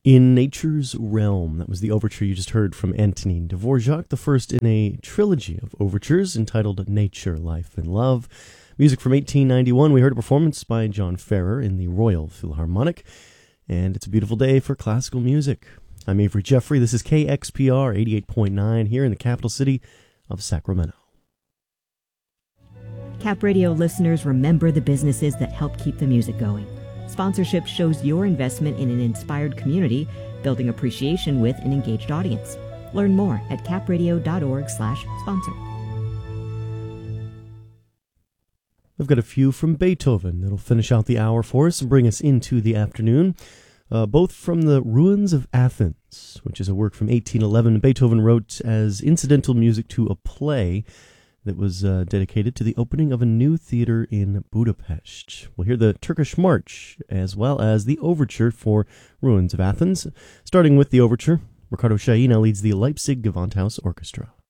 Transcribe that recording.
In Nature's Realm, that was the overture you just heard from Antonin Dvorak, the first in a trilogy of overtures entitled Nature, Life, and Love. Music from 1891, we heard a performance by John Ferrer in the Royal Philharmonic, and it's a beautiful day for classical music. I'm Avery Jeffrey, this is KXPR 88.9 here in the capital city of Sacramento. Cap Radio listeners, remember the businesses that help keep the music going. Sponsorship shows your investment in an inspired community, building appreciation with an engaged audience. Learn more at capradio.org/sponsor. We've got a few from Beethoven that'll finish out the hour for us and bring us into the afternoon. Both from the Ruins of Athens, which is a work from 1811 Beethoven wrote as incidental music to a play that was dedicated to the opening of a new theater in Budapest. We'll hear the Turkish March, as well as the overture for Ruins of Athens. Starting with the overture, Ricardo Shaina leads the Leipzig Gewandhaus Orchestra.